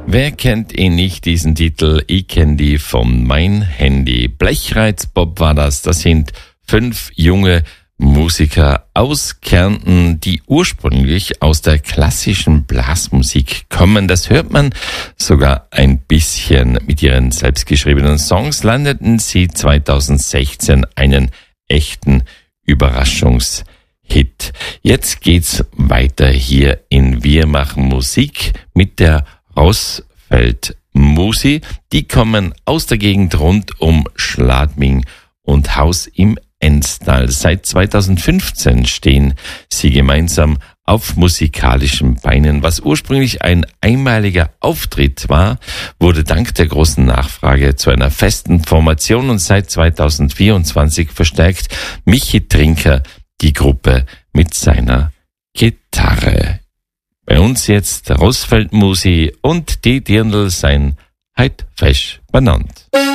Wer kennt ihn nicht, diesen Titel? Ich kenn die von Mein Handy. Blechreizpop war das. Das sind 5 junge Musiker aus Kärnten, die ursprünglich aus der klassischen Blasmusik kommen. Das hört man sogar ein bisschen. Mit ihren selbstgeschriebenen Songs landeten sie 2016 einen echten Überraschungshit. Jetzt geht's weiter hier in Wir machen Musik mit der Rossfeld-Musi. Die kommen aus der Gegend rund um Schladming und Haus im Enstal. Seit 2015 stehen sie gemeinsam auf musikalischen Beinen. Was ursprünglich ein einmaliger Auftritt war, wurde dank der großen Nachfrage zu einer festen Formation und seit 2024 verstärkt Michi Trinker die Gruppe mit seiner Gitarre. Bei uns jetzt Rossfeld-Musi und die Dirndl sein heit fesch benannt.